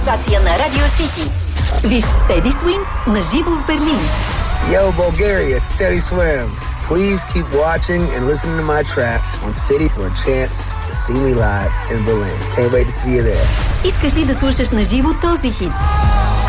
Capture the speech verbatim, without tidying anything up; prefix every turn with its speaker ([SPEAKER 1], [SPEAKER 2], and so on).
[SPEAKER 1] Сация на Радио Сити. Виж Teddy Swims на живо в Берлин.
[SPEAKER 2] Yo, Bulgaria, Teddy Swims. Please keep watching and listening to my tracks on City for a chance to see me live in Berlin. Can't wait to see you there.
[SPEAKER 1] Искаш ли да слушаш на живо този хит?